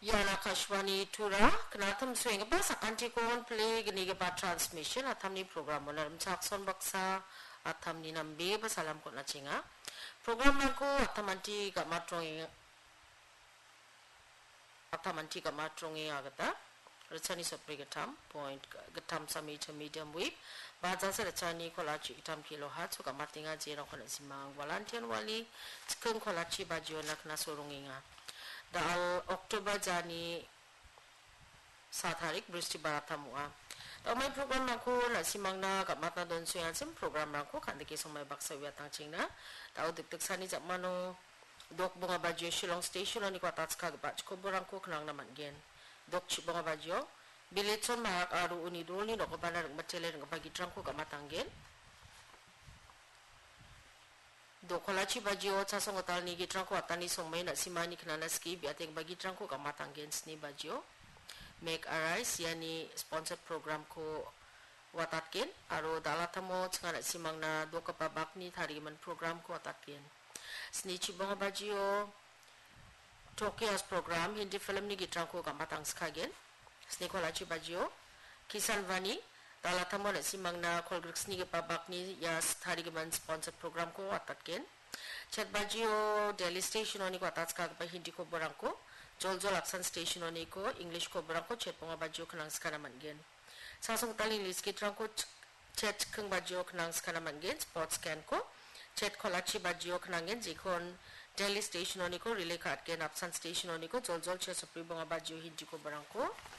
Yana Kashwani Tura, Knatham Swing Bus, Anticon Play, Gnigaba Transmission, Athamni Program, Monam Saxon Baksa, Athamni Nambe, Basalam Konachinga. Program Nako, Atamanti Gamatrongi Agata, Rachani Saprigatam, Point Gatam Summit Medium Wave, Bazasa Rachani Kolachi Tam Kilohertz, Gamatinga Zero Konasimang, Valantian Wali, Skun Kolachi Bajo Naknasurunga. Dal Oktober Jani Satarik Bristi Baratamua. May program ako na si Magna Kamata Don Suyansim program ako kandi kisong may baksa wiyatang chingna. Tao diktik sani mano dok bunga badyo Shillong Station ni kwatats kagbatch ko burang ko knang naman gen. Dok chi bunga badyo bilitson mahak aru unidul ni dok banar matele ng pagitrang ko kamatang gen. Dokolachi Bajio Tasongotal ni Gitranko Atani Songmay na Simani Knanaski Biating Bagitranko Kamatang Gens ni Bajio Make Arise yani sponsored program ko Watatkin Aro Dalatamo Tsangana Simang na Doka Babak ni Tariman program ko Watatkin Snichi Bonga Bajio Tokyo's program Hindi film ni Gitranko Kamatang Skagen Snikolachi Bajio Kisan Vani Dalatamo na simang na Colgrix ni Babak ni Yas Tarigaman sponsored program ko Watatkin Chat Bajio Delhi Station oni ko Atatska pa hindi ko barangko Joljol Aksan Station oni ko English ko barangko Chat Ponga Bajio kanang skanaman gen Sasong taling liskit rangko Chat kang Bajio kanang skanaman gen Sports scan ko Chat Kolachi Bajio kanang gen Jikon Delhi Station oni ko Relay card gen Aksan Station oni ko Joljol Chat Sapri Bonga Bajio hindi ko barangko